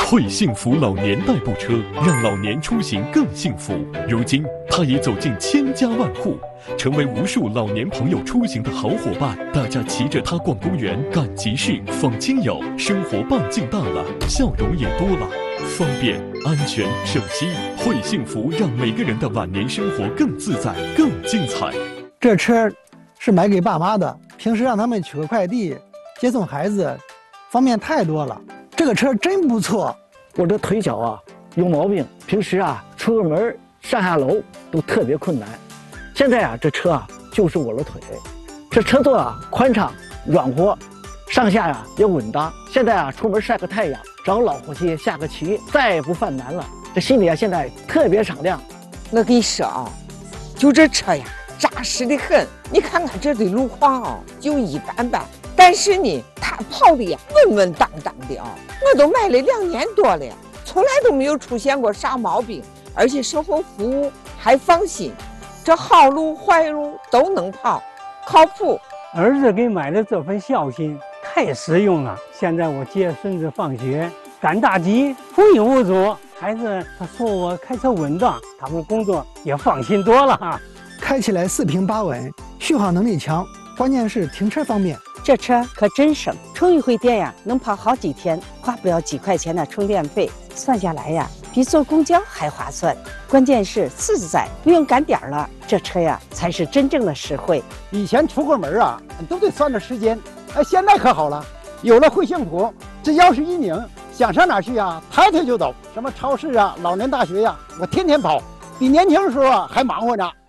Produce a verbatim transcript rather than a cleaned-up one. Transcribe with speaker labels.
Speaker 1: 惠幸福老年代步车让老年出行更幸福。如今，它已走进千家万户，成为无数老年朋友出行的好伙伴。大家骑着它逛公园、赶集市、访亲友，生活半径大了，笑容也多了。方便、安全、省心，惠幸福让每个人的晚年生活更自在、更精彩。
Speaker 2: 这车是买给爸妈的，平时让他们取个快递、接送孩子，方便太多了。这个车真不错。
Speaker 3: 我这腿脚啊有毛病，平时啊出个门上下楼都特别困难。现在啊这车啊就是我的腿，这车座啊宽敞软和，上下呀、啊、也稳当。现在啊出门晒个太阳，找老伙计下个棋，再也不犯难了。这心里啊现在特别敞亮。
Speaker 4: 我跟你说啊，就这车呀扎实的很。你看看这的路况啊就一般般，但是呢它跑的呀稳稳当当的啊。我都买了两年多了，从来都没有出现过啥毛病，而且售后服务还放心，这好路坏路都能跑，靠谱。
Speaker 5: 儿子给买的这份孝心太实用了。现在我接孙子放学赶大集无影无阻，孩子他说我开车稳当，他们工作也放心多了。
Speaker 2: 开起来四平八稳，续航能力强，关键是停车方便。
Speaker 6: 这车可真省，充一回电呀，能跑好几天，花不了几块钱的充电费，算下来呀，比坐公交还划算。关键是自在，不用赶点儿了，这车呀才是真正的实惠。
Speaker 7: 以前出个门啊，都得算着时间，哎，现在可好了，有了惠幸福，只要是一拧，想上哪去啊，抬腿就走。什么超市啊、老年大学呀、啊，我天天跑，比年轻的时候啊还忙活呢。